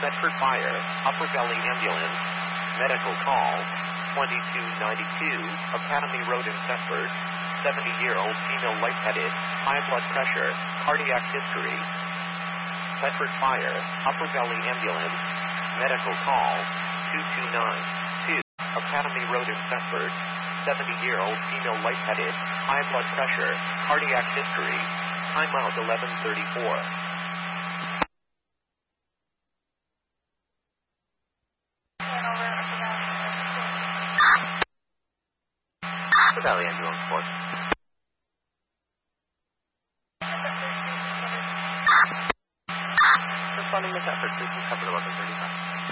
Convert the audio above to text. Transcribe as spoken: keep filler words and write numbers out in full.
Bedford Fire, Upper Valley Ambulance, medical call, twenty-two ninety-two, Academy Road in Bedford, seventy-year-old female lightheaded, high blood pressure, cardiac history. Bedford Fire, Upper Valley Ambulance, medical call, two two nine two, Academy Road in Bedford, seventy-year-old female lightheaded, high blood pressure, cardiac history, timeout eleven thirty-four. Upper Valley Ambulance Force. Responding to effort, please cover eleven thirty.